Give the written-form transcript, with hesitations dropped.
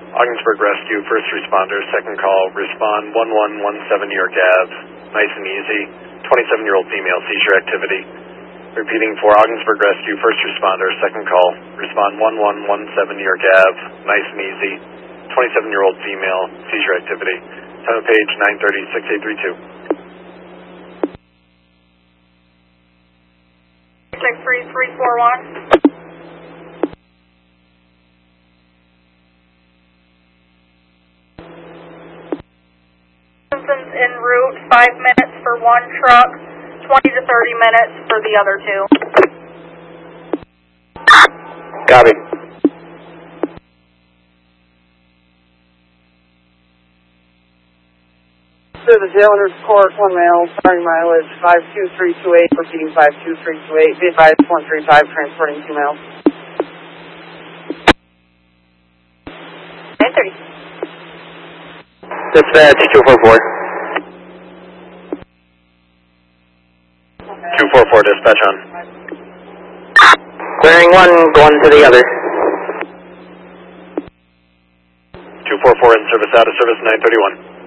Ogdensburg Rescue, first responder, second call, respond 1117 New York Ave, nice and easy, 27-year-old female, seizure activity. Repeating for Ogdensburg Rescue, first responder, second call, respond 1117 New York Ave, nice and easy, 27-year-old female, seizure activity. Time of page 930-6832. 63341. En route, 5 minutes for one truck, 20 to 30 minutes for the other two. Copy. Service Islanders Court, 1 male, starting mileage 52328, proceeding 52328, be advised 135, transporting 2 males. 930. Dispatch 244. 244, dispatch on. Clearing one, going to the other. 244 in service, out of service, 931.